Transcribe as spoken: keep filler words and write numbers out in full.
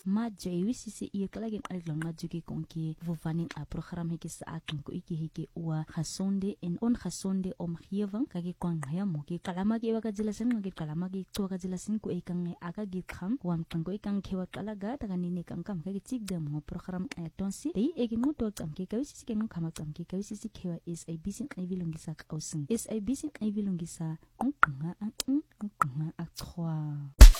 ma jaiwi sisi iya kalagi alglang na juki konki vuvaning a program hiki sa akin ko iki hiki ua khasonde en on khasonde om khiewang kagi kwang haya mo ki kalama ki waka jilasin ngagi kalama ki tuwa jilasin ko ikang ngai aga gi kham wan kang ko ikang khewa kalaga taga nini kang kam kagi chik dem mo program a tonsi dei egi mo to cham ki kawi sisi ken khama cham ki kawi sisi khewa is a bisin ai vilungi sa ausing is a bisin ai vilungi sa ong nga ang ong nga a chwa